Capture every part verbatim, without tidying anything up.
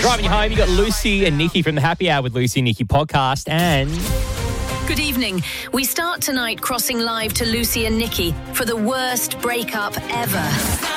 Driving you home, you got Lucy and Nikki from the Happy Hour with Lucy and Nikki podcast. And good evening. We start tonight crossing live to Lucy and Nikki for the worst breakup ever.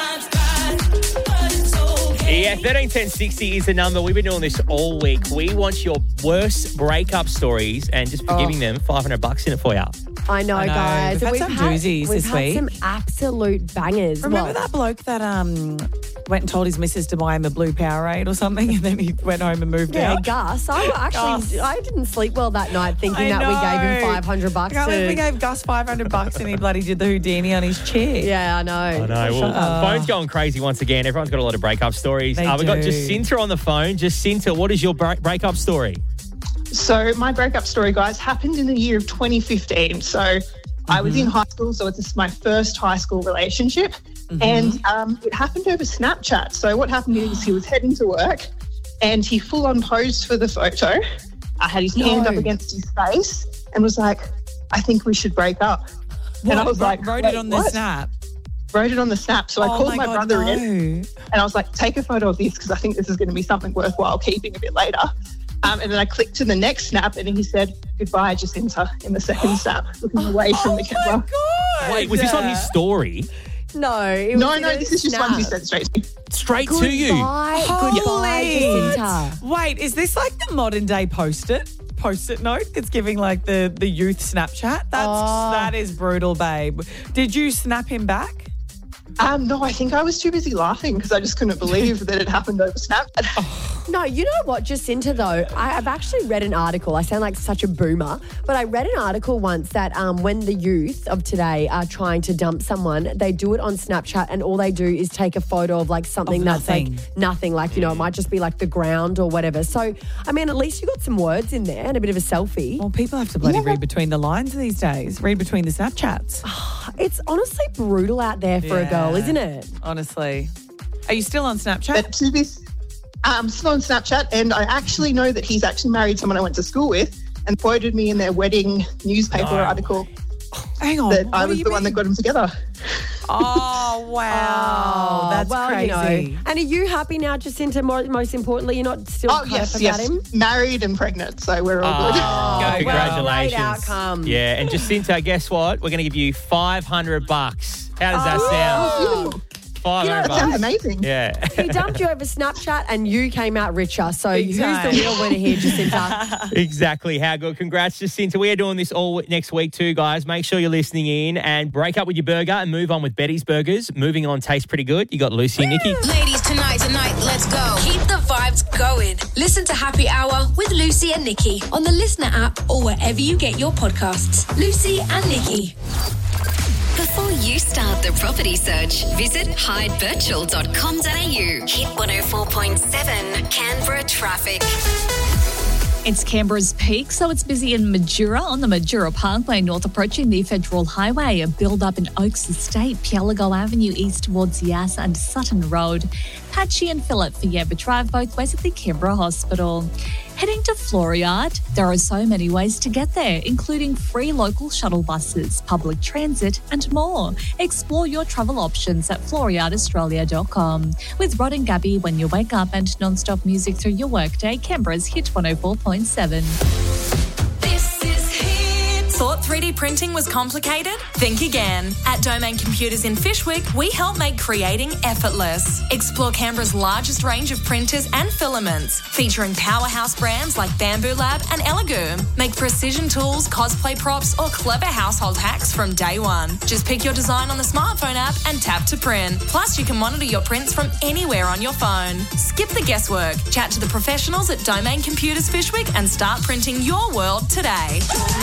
yeah, thirteen ten sixty is the number. We've been doing this all week. We want your worst breakup stories, and just for Oh. giving them five hundred bucks in it for you. I know, I know. guys. We've had some doozies we've this had week. some absolute bangers. Remember Well, that bloke that um went and told his missus to buy him a blue Powerade or something, and then he went home and moved Yeah, out? Gus. I actually, Gus. I didn't sleep well that night thinking I that we gave him know. five hundred bucks. I can't believe to- we gave Gus five hundred bucks and he bloody did the Houdini on his chair. Yeah, I know. I know. Well, up. phone's going crazy once again. Everyone's got a lot of breakup stories. They uh, we've got do. Jacinta on the phone. Jacinta, what is your break- breakup story? So my breakup story, guys, happened in the year of twenty fifteen. So I was in high school, so it's my first high school relationship. And um, it happened over Snapchat. So what happened is he was heading to work and he full on posed for the photo. I had his hand No. up against his face and was like, I think we should break up. And I was Wrote- like, wrote "Wait, it on the what?" snap. Wrote it on the snap. So I oh called my, my, God, brother no. in and I was like, take a photo of this because I think this is going to be something worthwhile keeping a bit later. Um, and then I clicked to the next snap and he said, goodbye, Jacinta, in the second snap, looking away from the camera. Oh my God. Wait, was this on his story? No, it was No, in no, a this is just snap. ones he sent straight to me. Straight to you. Goodbye, goodbye, Holy- Jacinta. Wait, is this like the modern day post-it? Post-it note? It's giving like the, the youth Snapchat? That's Oh. That is brutal, babe. Did you snap him back? Um, no, I think I was too busy laughing because I just couldn't believe that it happened over Snapchat. No, you know what, Jacinta, though? I, I've actually read an article. I sound like such a boomer, but I read an article once that um, when the youth of today are trying to dump someone, they do it on Snapchat and all they do is take a photo of like something Of that's nothing. like nothing. Like, you know, it might just be like the ground or whatever. So, I mean, at least you got some words in there and a bit of a selfie. Well, people have to bloody read between the lines these days. Read between the Snapchats. It's honestly brutal out there for a girl, Yeah. isn't it? Honestly. Are you still on Snapchat? But to this, um, still on Snapchat, and I actually know that he's actually married someone I went to school with and quoted me in their wedding newspaper No. article Hang on. that what I do was you the one that mean? got them together. Oh, wow. Oh, That's well, crazy. You know. And are you happy now, Jacinta? More, most importantly, you're not still Oh, caught yes, up yes. about him? Married and pregnant, so we're all Oh, good. Go, congratulations. Great outcome. Yeah, and Jacinta, guess what? We're going to give you five hundred bucks. How does that Oh. sound? five hundred That sounds bucks. amazing. Yeah. He dumped you over Snapchat and you came out richer. So Big who's time. the real winner here, Jacinta? Exactly. How good. Congrats, Jacinta. We are doing this all next week too, guys. Make sure you're listening in and break up with your burger and move on with Betty's Burgers. Moving on tastes pretty good. You got Lucy and Nikki. Ladies, tonight, tonight, let's go. Keep the vibes going. Listen to Happy Hour with Lucy and Nikki on the Listener app or wherever you get your podcasts. Lucy and Nikki. Before you start the property search, visit hyde virtual dot com dot a u. Hit one oh four point seven Canberra traffic. It's Canberra's peak, so it's busy in Majura on the Majura Parkway north approaching the Federal Highway. A build-up in Oaks Estate, Pielago Avenue east towards Yass and Sutton Road. Patchy and Phillip for Yamba Drive, both ways at the Canberra Hospital. Heading to Floriade, there are so many ways to get there, including free local shuttle buses, public transit and more. Explore your travel options at floriade australia dot com. With Rod and Gabby when you wake up and non-stop music through your workday, Canberra's Hit one oh four point seven. This is Hit. Thought three D printing was complicated? Think again. At Domain Computers in Fishwick, we help make creating effortless. Explore Canberra's largest range of printers and filaments, featuring powerhouse brands like Bamboo Lab and Elegoo. Make precision tools, cosplay props, or clever household hacks from day one. Just pick your design on the smartphone app and tap to print. Plus, you can monitor your prints from anywhere on your phone. Skip the guesswork. Chat to the professionals at Domain Computers Fishwick and start printing your world today.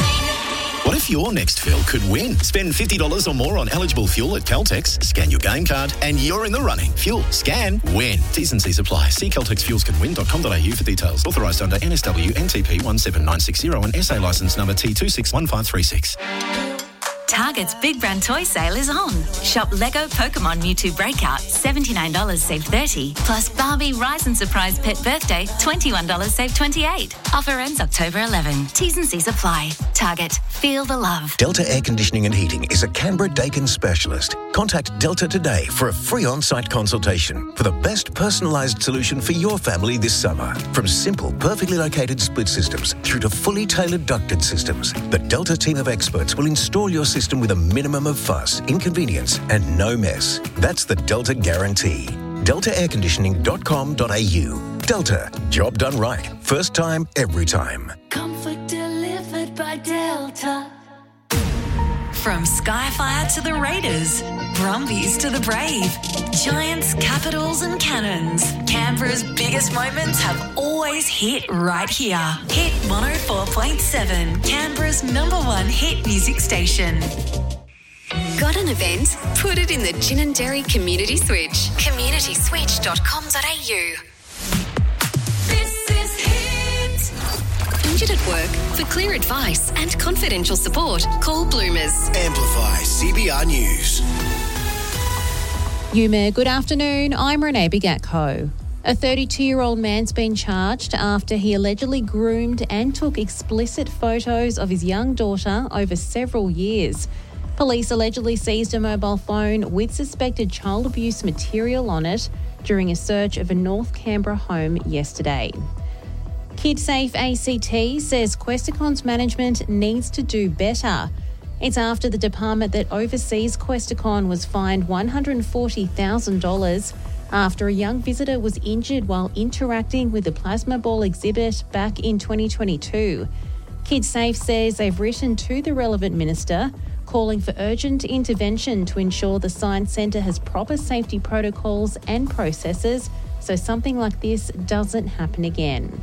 What if your next fill could win? Spend fifty dollars or more on eligible fuel at Caltex, scan your game card, and you're in the running. Fuel, scan, win. T's and C's apply. See caltex fuels can win dot com dot a u for details. Authorised under N S W N T P one seven nine six zero and S A licence number T two six one five three six. Target's Big Brand Toy Sale is on. Shop Lego Pokemon Mewtwo Breakout, seventy-nine dollars save thirty dollars. Plus Barbie Rise and Surprise Pet Birthday, twenty-one dollars save twenty-eight dollars. Offer ends October eleventh. T's and C's apply. Target. Feel the love. Delta Air Conditioning and Heating is a Canberra Dakin specialist. Contact Delta today for a free on-site consultation for the best personalised solution for your family this summer. From simple, perfectly located split systems through to fully tailored ducted systems, the Delta team of experts will install your system with a minimum of fuss, inconvenience and no mess. That's the Delta guarantee. delta air conditioning dot com dot a u. Delta. Job done right. First time, every time. Comfort delivered by Delta. From Skyfire to the Raiders, Brumbies to the Brave, Giants, Capitals and Cannons, Canberra's biggest moments have always hit right here. Hit one oh four point seven, Canberra's number one hit music station. Got an event? Put it in the Gin and Dairy Community Switch. community switch dot com dot a u. This is Hit. Injured at work? For clear advice and confidential support, call Bloomers. Amplify C B R News. Yuma, good afternoon. I'm Renee Bigatko. A thirty-two-year-old man's been charged after he allegedly groomed and took explicit photos of his young daughter over several years. Police allegedly seized a mobile phone with suspected child abuse material on it during a search of a North Canberra home yesterday. KidSafe A C T says Questicon's management needs to do better. It's after the department that oversees Questacon was fined one hundred forty thousand dollars after a young visitor was injured while interacting with the plasma ball exhibit back in twenty twenty-two. KidSafe says they've written to the relevant minister calling for urgent intervention to ensure the Science Centre has proper safety protocols and processes so something like this doesn't happen again.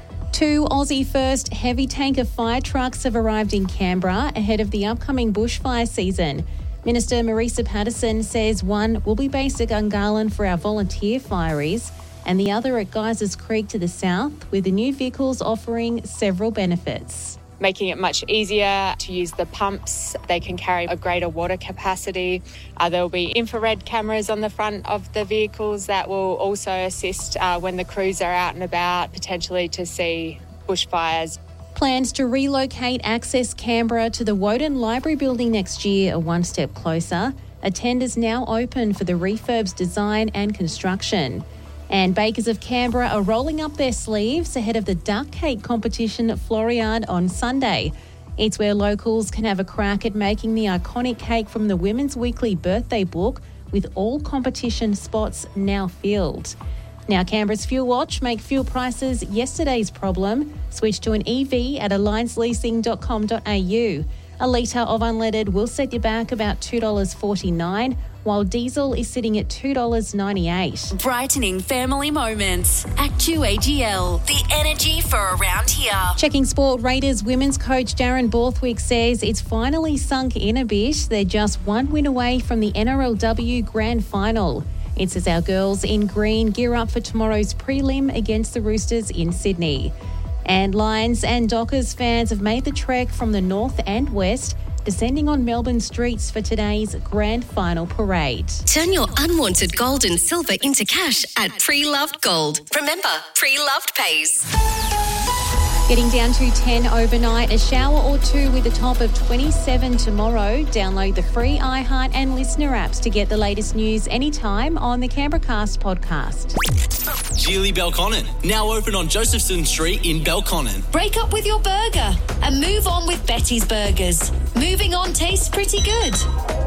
Two Aussie first heavy tanker fire trucks have arrived in Canberra ahead of the upcoming bushfire season. Minister Marisa Patterson says one will be based at Gungahlin for our volunteer fireys and the other at Geysers Creek to the south, with the new vehicles offering several benefits. Making it much easier to use the pumps. They can carry a greater water capacity. Uh, there will be infrared cameras on the front of the vehicles that will also assist uh, when the crews are out and about, potentially to see bushfires. Plans to relocate Access Canberra to the Woden Library building next year are one step closer. A tender's now open for the refurb's design and construction. And bakers of Canberra are rolling up their sleeves ahead of the duck cake competition at Floriade on Sunday. It's where locals can have a crack at making the iconic cake from the Women's Weekly birthday book, with all competition spots now filled. Now, Canberra's Fuel Watch make fuel prices yesterday's problem. Switch to an E V at alliance leasing dot com dot a u. A litre of unleaded will set you back about two dollars forty-nine, while diesel is sitting at two dollars ninety-eight. Brightening family moments. Actu A G L, the energy for around here. Checking sport, Raiders women's coach Darren Borthwick says it's finally sunk in a bit. They're just one win away from the N R L W Grand Final. It's as our girls in green gear up for tomorrow's prelim against the Roosters in Sydney. And Lions and Dockers fans have made the trek from the north and west, descending on Melbourne streets for today's grand final parade. Turn your unwanted gold and silver into cash at Pre-Loved Gold. Remember, Pre-Loved pays. Getting down to ten overnight, a shower or two with a top of twenty-seven tomorrow. Download the free iHeart and Listener apps to get the latest news anytime on the Canberra Cast podcast. Geely Belconnen, now open on Josephson Street in Belconnen. Break up with your burger and move on with Betty's Burgers. Moving on tastes pretty good.